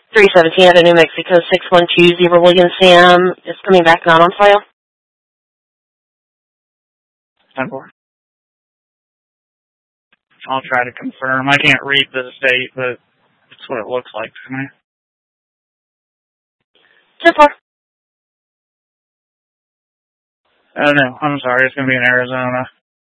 317 out of New Mexico, 6120 William Sam is coming back not on file. 10-4. I'll try to confirm. I can't read this date, but that's what it looks like to me. 10-4. Oh, no, I'm sorry. It's going to be in Arizona.